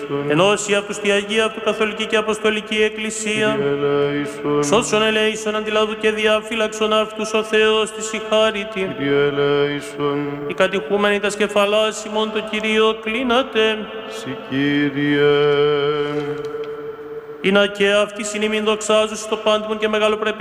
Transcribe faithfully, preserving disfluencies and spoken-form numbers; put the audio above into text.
ενώσει αυτούς τη Αγία αυτού Καθολική και Αποστολική Εκκλησία, σώσον ελέησον αντιλάδου και διαφύλαξον αυτούς ο Θεός της η χάριτη. Οι κατηχούμενοι τα σκεφαλάς ημών το Κυρίο κλείνατε. Συ Κύριε. Είναι και αυτοί συνειμήν δοξάζουν στο πάντιμον και μεγαλοπρεπέ